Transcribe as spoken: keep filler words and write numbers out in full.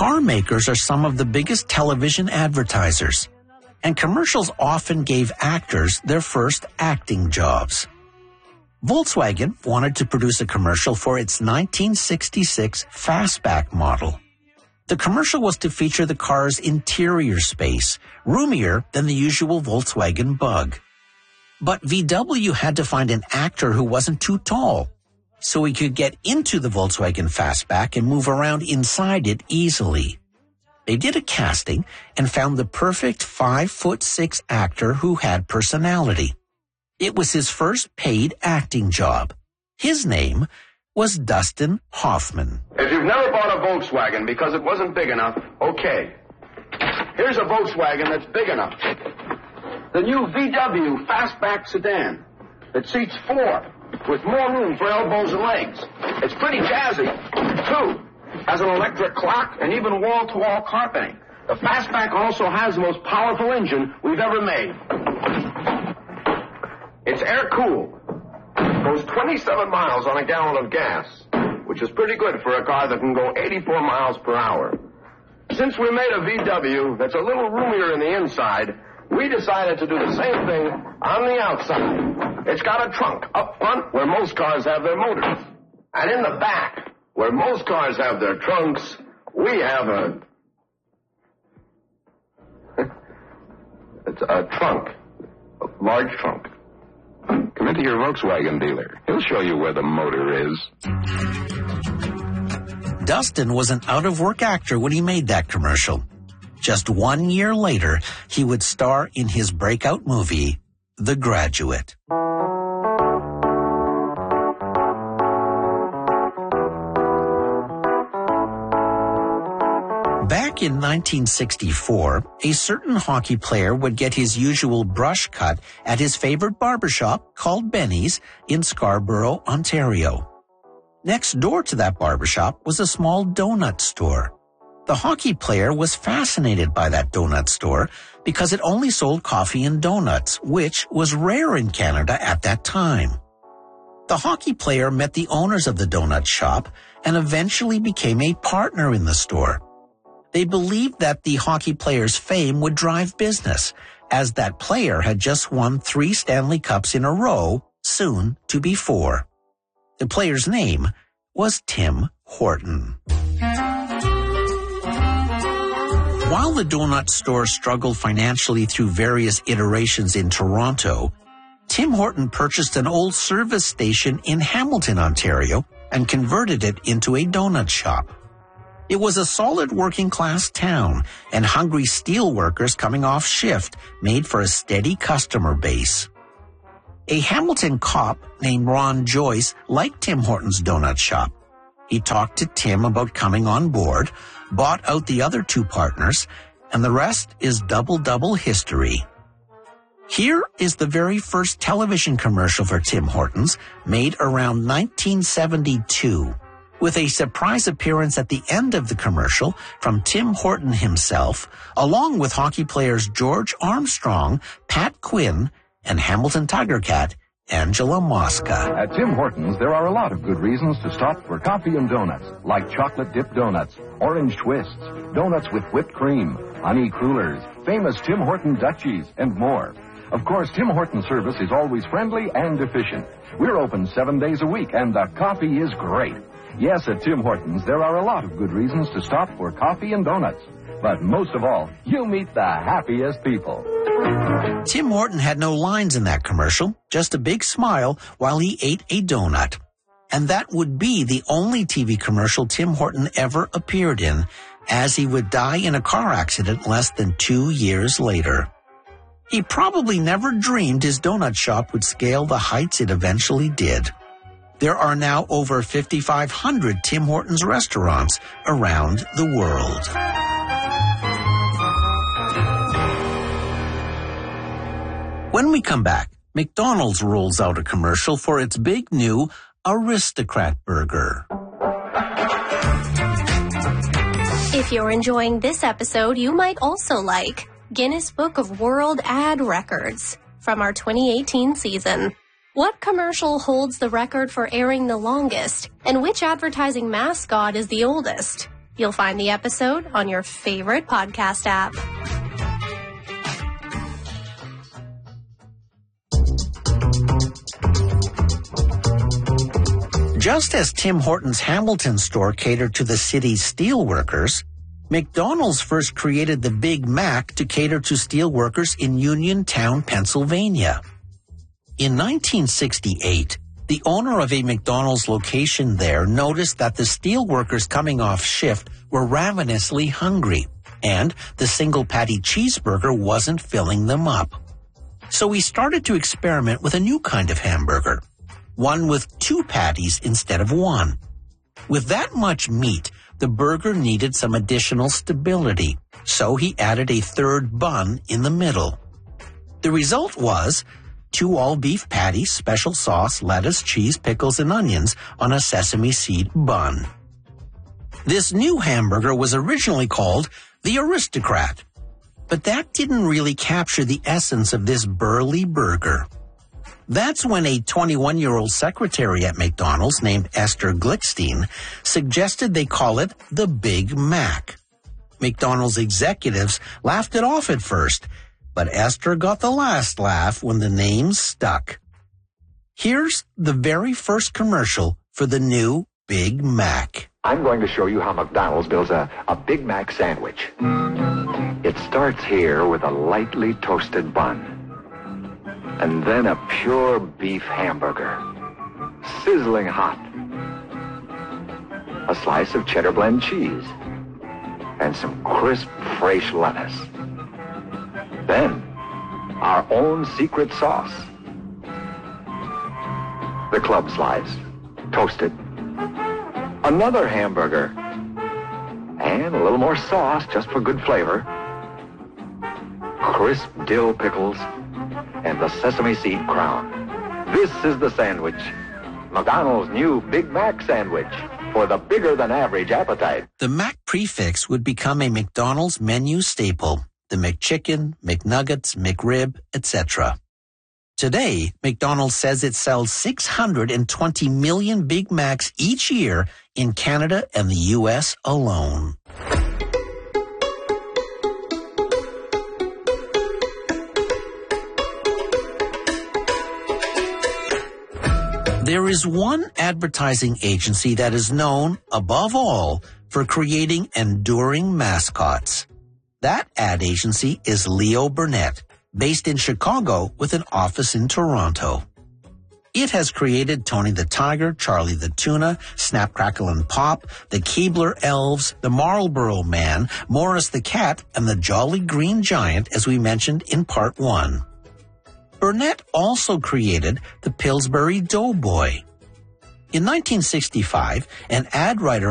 Car makers are some of the biggest television advertisers, and commercials often gave actors their first acting jobs. Volkswagen wanted to produce a commercial for its nineteen sixty-six Fastback model. The commercial was to feature the car's interior space, roomier than the usual Volkswagen Bug. But V W had to find an actor who wasn't too tall, so he could get into the Volkswagen Fastback and move around inside it easily. They did a casting and found the perfect five foot six actor who had personality. It was his first paid acting job. His name was Dustin Hoffman. If you've never bought a Volkswagen because it wasn't big enough, okay. Here's a Volkswagen that's big enough. The new V W Fastback sedan. It seats four, with more room for elbows and legs. It's pretty jazzy, too. Has an electric clock and even wall-to-wall carpeting. The Fastback also has the most powerful engine we've ever made. It's air-cooled. Goes twenty-seven miles on a gallon of gas, which is pretty good for a car that can go eighty-four miles per hour. Since we made a V W that's a little roomier in the inside, we decided to do the same thing on the outside. It's got a trunk up front where most cars have their motors. And in the back, where most cars have their trunks, we have a... it's a trunk. A large trunk. Come into your Volkswagen dealer. He'll show you where the motor is. Dustin was an out-of-work actor when he made that commercial. Just one year later, he would star in his breakout movie, The Graduate. Back in nineteen sixty-four, a certain hockey player would get his usual brush cut at his favorite barbershop called Benny's in Scarborough, Ontario. Next door to that barbershop was a small donut store. The hockey player was fascinated by that donut store because it only sold coffee and donuts, which was rare in Canada at that time. The hockey player met the owners of the donut shop and eventually became a partner in the store. They believed that the hockey player's fame would drive business, as that player had just won three Stanley Cups in a row, soon to be four. The player's name was Tim Horton. While the donut store struggled financially through various iterations in Toronto, Tim Horton purchased an old service station in Hamilton, Ontario, and converted it into a donut shop. It was a solid working-class town, and hungry steel workers coming off shift made for a steady customer base. A Hamilton cop named Ron Joyce liked Tim Horton's donut shop. He talked to Tim about coming on board, bought out the other two partners, and the rest is double-double history. Here is the very first television commercial for Tim Hortons, made around nineteen seventy-two, with a surprise appearance at the end of the commercial from Tim Horton himself, along with hockey players George Armstrong, Pat Quinn, and Hamilton Tiger Cat, Angela Mosca. At Tim Hortons, there are a lot of good reasons to stop for coffee and donuts, like chocolate-dipped donuts, orange twists, donuts with whipped cream, honey crullers, famous Tim Horton Dutchies, and more. Of course, Tim Hortons service is always friendly and efficient. We're open seven days a week, and the coffee is great. Yes, at Tim Hortons, there are a lot of good reasons to stop for coffee and donuts. But most of all, you'll meet the happiest people. Tim Horton had no lines in that commercial, just a big smile while he ate a donut. And that would be the only T V commercial Tim Horton ever appeared in, as he would die in a car accident less than two years later. He probably never dreamed his donut shop would scale the heights it eventually did. There are now over fifty-five hundred Tim Hortons restaurants around the world. When we come back, McDonald's rolls out a commercial for its big new Aristocrat Burger. If you're enjoying this episode, you might also like Guinness Book of World Ad Records from our twenty eighteen season. What commercial holds the record for airing the longest, and which advertising mascot is the oldest? You'll find the episode on your favorite podcast app. Just as Tim Hortons Hamilton store catered to the city's steelworkers, McDonald's first created the Big Mac to cater to steelworkers in Uniontown, Pennsylvania. In nineteen sixty-eight, the owner of a McDonald's location there noticed that the steelworkers coming off shift were ravenously hungry, and the single-patty cheeseburger wasn't filling them up. So he started to experiment with a new kind of hamburger, one with two patties instead of one. With that much meat, the burger needed some additional stability, so he added a third bun in the middle. The result was two all-beef patties, special sauce, lettuce, cheese, pickles, and onions on a sesame seed bun. This new hamburger was originally called the Aristocrat, but that didn't really capture the essence of this burly burger. That's when a twenty-one-year-old secretary at McDonald's named Esther Glickstein suggested they call it the Big Mac. McDonald's executives laughed it off at first, but Esther got the last laugh when the name stuck. Here's the very first commercial for the new Big Mac. I'm going to show you how McDonald's builds a, a Big Mac sandwich. It starts here with a lightly toasted bun, and then a pure beef hamburger, sizzling hot, a slice of cheddar blend cheese, and some crisp, fresh lettuce. Then, our own secret sauce. The club slice, toasted. Another hamburger, and a little more sauce just for good flavor. Crisp dill pickles, and the sesame seed crown. This is the sandwich. McDonald's new Big Mac sandwich for the bigger-than-average appetite. The Mac prefix would become a McDonald's menu staple. The McChicken, McNuggets, McRib, et cetera. Today, McDonald's says it sells six hundred twenty million Big Macs each year in Canada and the U S alone. There is one advertising agency that is known, above all, for creating enduring mascots. That ad agency is Leo Burnett, based in Chicago with an office in Toronto. It has created Tony the Tiger, Charlie the Tuna, Snap, Crackle, and Pop, the Keebler Elves, the Marlboro Man, Morris the Cat, and the Jolly Green Giant, as we mentioned in part one. Burnett also created the Pillsbury Doughboy. In nineteen sixty-five, an ad writer